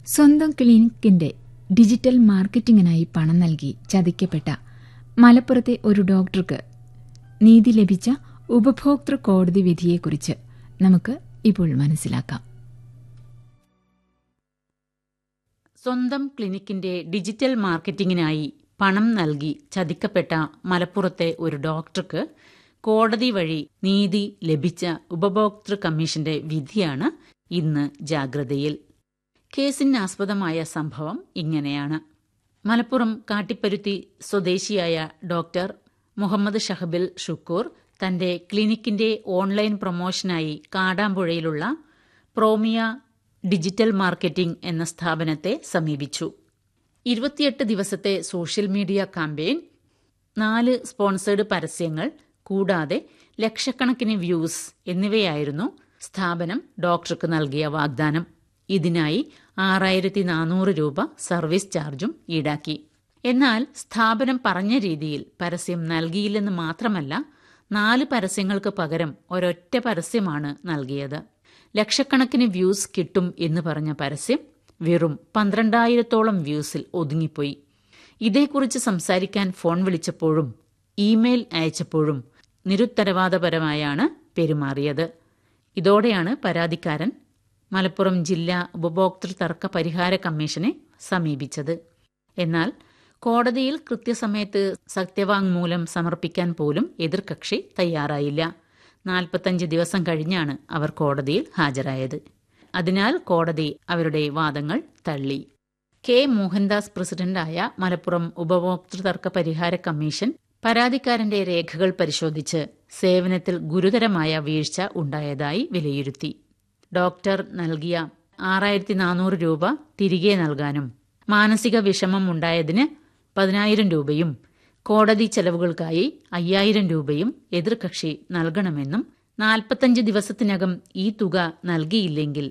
സ്വന്തം ക്ലിനിക്കിന്റെ ഡിജിറ്റൽ മാർക്കറ്റിംഗിനായി പണം നൽകി ചതിക്കപ്പെട്ട മലപ്പുറത്തെ ഒരു ഡോക്ടർക്ക് നീതി ലഭിച്ച ഉപഭോക്തൃ കോടതി വിധിയെക്കുറിച്ച് നമുക്ക് ഇപ്പോൾ മനസ്സിലാക്കാം. സ്വന്തം ക്ലിനിക്കിന്റെ ഡിജിറ്റൽ മാർക്കറ്റിംഗിനായി പണം നൽകി ചതിക്കപ്പെട്ട മലപ്പുറത്തെ ഒരു ഡോക്ടർക്ക് കോടതി വഴി നീതി ലഭിച്ച ഉപഭോക്തൃ കമ്മീഷന്റെ വിധിയാണ് ഇന്ന് ജാഗ്രതയിൽ. കേസിനാസ്പദമായ സംഭവം ഇങ്ങനെയാണ്. മലപ്പുറം കാട്ടിപ്പരുത്തി സ്വദേശിയായ ഡോക്ടർ മുഹമ്മദ് ഷഹബിൽ ഷുക്കൂർ തന്റെ ക്ലിനിക്കിന്റെ ഓൺലൈൻ പ്രൊമോഷനായി കാടാമ്പുഴയിലുള്ള പ്രോമിയ ഡിജിറ്റൽ മാർക്കറ്റിംഗ് എന്ന സ്ഥാപനത്തെ സമീപിച്ചു. 28 ദിവസത്തെ സോഷ്യൽ മീഡിയ ക്യാമ്പയിൻ, 4 സ്പോൺസേഡ് പരസ്യങ്ങൾ കൂടാതെ ലക്ഷക്കണക്കിന് വ്യൂസ് എന്നിവയായിരുന്നു സ്ഥാപനം ഡോക്ടർക്ക് നൽകിയ വാഗ്ദാനം. ഇതിനായി 6400 രൂപ സർവീസ് ചാർജും ഈടാക്കി. എന്നാൽ സ്ഥാപനം പറഞ്ഞ രീതിയിൽ പരസ്യം നൽകിയില്ലെന്ന് മാത്രമല്ല, 4 പരസ്യങ്ങൾക്ക് പകരം ഒരൊറ്റ പരസ്യമാണ് നൽകിയത്. ലക്ഷക്കണക്കിന് വ്യൂസ് കിട്ടും എന്ന് പറഞ്ഞ പരസ്യം വെറും 12,000-ഓളം വ്യൂസിൽ ഒതുങ്ങിപ്പോയി. ഇതേക്കുറിച്ച് സംസാരിക്കാൻ ഫോൺ വിളിച്ചപ്പോഴും ഇമെയിൽ അയച്ചപ്പോഴും നിരുത്തരവാദപരമായാണ് പെരുമാറിയത്. ഇതോടെയാണ് പരാതിക്കാരൻ മലപ്പുറം ജില്ലാ ഉപഭോക്തൃ തർക്ക പരിഹാര കമ്മീഷനെ സമീപിച്ചത്. എന്നാൽ കോടതിയിൽ കൃത്യസമയത്ത് സത്യവാങ്മൂലം സമർപ്പിക്കാൻ പോലും എതിർകക്ഷി തയ്യാറായില്ല. 45 ദിവസം കഴിഞ്ഞാണ് അവർ കോടതിയിൽ ഹാജരായത്. അതിനാൽ കോടതി അവരുടെ വാദങ്ങൾ തള്ളി. കെ മോഹൻദാസ് പ്രസിഡന്റായ മലപ്പുറം ഉപഭോക്തൃ തർക്ക പരിഹാര കമ്മീഷൻ പരാതിക്കാരന്റെ രേഖകൾ പരിശോധിച്ച് സേവനത്തിൽ ഗുരുതരമായ വീഴ്ച ഉണ്ടായതായി വിലയിരുത്തി. ഡോക്ടർ നൽകിയ 6400 രൂപ തിരികെ നൽകാനും മാനസിക വിഷമം ഉണ്ടായതിന് 10,000 രൂപയും കോടതി ചെലവുകൾക്കായി 5,000 രൂപയും എതിർകക്ഷി നൽകണമെന്നും 45 ദിവസത്തിനകം ഈ തുക നൽകിയില്ലെങ്കിൽ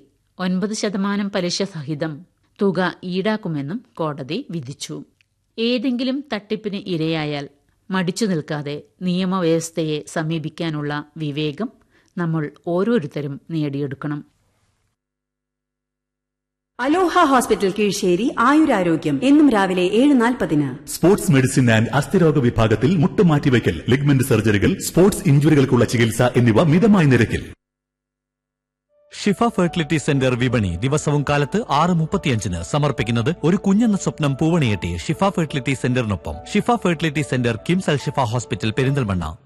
9% പലിശ സഹിതം തുക ഈടാക്കുമെന്നും കോടതി വിധിച്ചു. ഏതെങ്കിലും തട്ടിപ്പിന് ഇരയായാൽ മടിച്ചു നിൽക്കാതെ നിയമവ്യവസ്ഥയെ സമീപിക്കാനുള്ള വിവേകം നമ്മൾ ഓരോരുത്തരും നേടിയെടുക്കണം. അലോഹ ഹോസ്പിറ്റൽ കീഴ്ശ്ശേരി ആയുരാരോഗ്യം എന്നും രാവിലെ 7:40. സ്പോർട്സ് മെഡിസിൻ ആൻഡ് അസ്ഥിരോഗ വിഭാഗത്തിൽ മുട്ടുമാറ്റിവയ്ക്കൽ, ലിഗ്മെന്റ് സർജറികൾ, സ്പോർട്സ് ഇഞ്ചുറികൾക്കുള്ള ചികിത്സ എന്നിവ മിതമായ നിരക്കിൽ. ഷിഫ ഫെർട്ടിലിറ്റി സെന്റർ വിപണി ദിവസവും കാലത്ത് 6:35 സമർപ്പിക്കുന്നത് ഒരു കുഞ്ഞെന്ന സ്വപ്നം പൂവണിയെട്ടി ഷിഫ ഫെർട്ടിലിറ്റി സെന്ററിനൊപ്പം. ഷിഫ ഫെർട്ടിലിറ്റി സെന്റർ കിംസ് അൽ ഷിഫ ഹോസ്പിറ്റൽ പെരിന്തൽമണ്ണ.